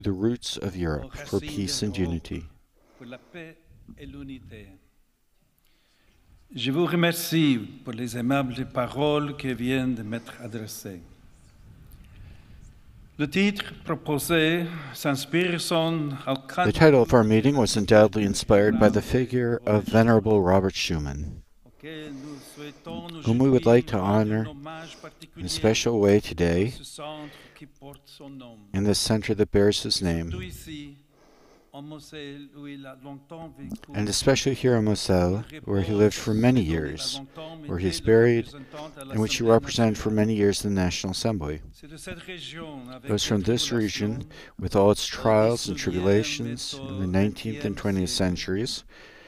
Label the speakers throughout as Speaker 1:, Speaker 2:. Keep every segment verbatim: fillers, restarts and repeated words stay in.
Speaker 1: the roots of Europe for peace and unity.
Speaker 2: Je vous remercie pour les aimables paroles que viennent de m'être adressées. Le titre proposé s'inspire son
Speaker 1: The title of our meeting was undoubtedly inspired by the figure of Venerable Robert Schuman, whom we would like to honor in a special way today in the center that bears his name, and especially here in Moselle, where he lived for many years, where he is buried, and which he represented for many years in the National Assembly. It was from this region, with all its trials and tribulations in the nineteenth and twentieth centuries,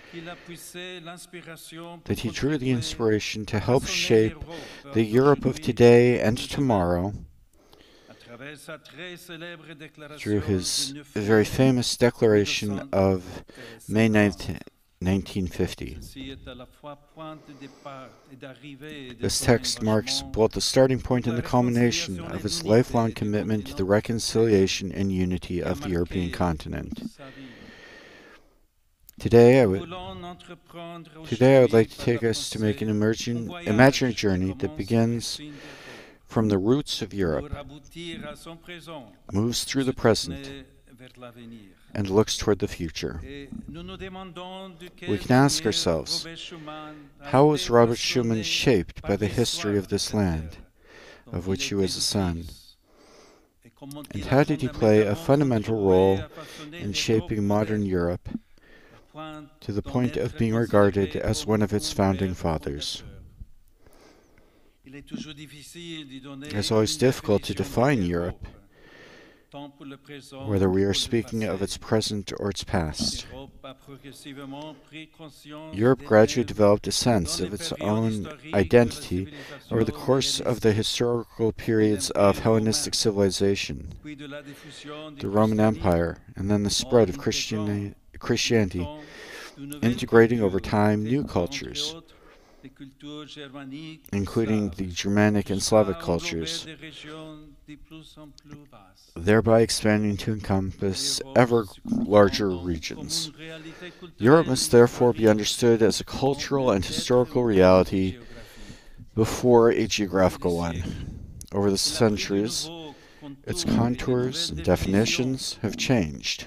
Speaker 1: that he drew the inspiration to help shape the Europe of today and tomorrow through his very famous declaration of May ninth, nineteen fifty. This text marks both the starting point and the culmination of his lifelong commitment to the reconciliation and unity of the European continent. Today I would, today I would like to take us to make an emerging, imaginary journey that begins from the roots of Europe, moves through the present, and looks toward the future. We can ask ourselves, how was Robert Schuman shaped by the history of this land, of which he was a son? And how did he play a fundamental role in shaping modern Europe to the point of being regarded as one of its founding fathers? It's always difficult to define Europe, whether we are speaking of its present or its past. Europe gradually developed a sense of its own identity over the course of the historical periods of Hellenistic civilization, the Roman Empire, and then the spread of Christianity, Christianity, integrating over time new cultures, including the Germanic and Slavic cultures, thereby expanding to encompass ever larger regions. Europe must therefore be understood as a cultural and historical reality before a geographical one. Over the centuries, its contours and definitions have changed,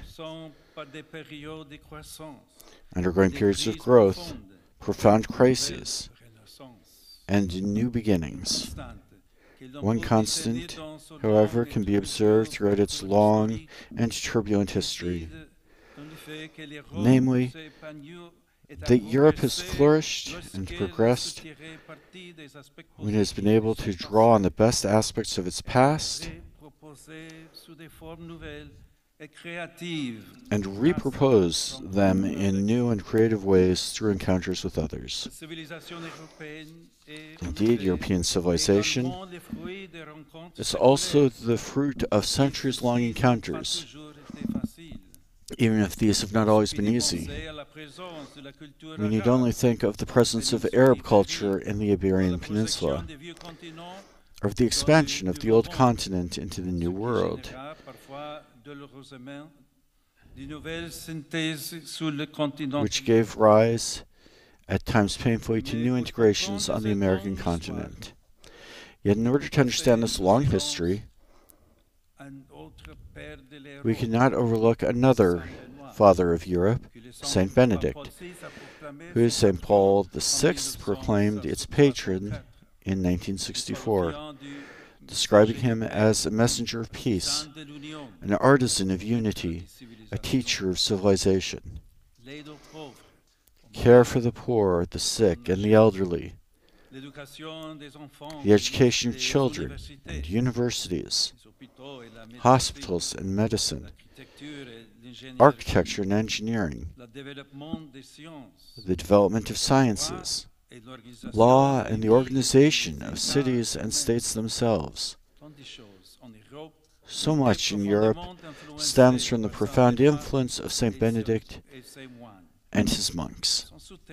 Speaker 1: undergoing periods of growth, profound crises, and new beginnings. One constant, however, can be observed throughout its long and turbulent history, namely, that Europe has flourished and progressed when it has been able to draw on the best aspects of its past and repropose them in new and creative ways through encounters with others. Indeed, European civilization is also the fruit of centuries-long encounters, even if these have not always been easy. We need only think of the presence of Arab culture in the Iberian Peninsula, or of the expansion of the old continent into the New World, which gave rise, at times painfully, to new integrations on the American continent. Yet in order to understand this long history, we cannot overlook another father of Europe, Saint Benedict, who Saint Paul the Sixth proclaimed its patron in nineteen sixty-four, describing him as a messenger of peace, an artisan of unity, a teacher of civilization. Care for the poor, the sick, and the elderly, the education of children and universities, hospitals and medicine, architecture and engineering, the development of sciences, law and the organization of cities and states themselves. So much in Europe stems from the profound influence of Saint Benedict and his monks.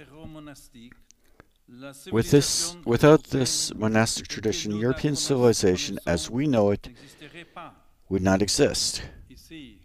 Speaker 1: With this, without this monastic tradition, European civilization as we know it would not exist.